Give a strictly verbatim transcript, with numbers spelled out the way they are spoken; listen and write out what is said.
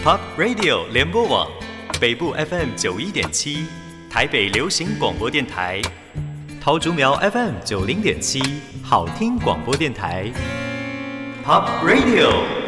Pop Radio 联播网，北部 F M 九一点七，台北流行广播电台，桃竹苗 F M 九零点七，好听广播电台。Pop Radio。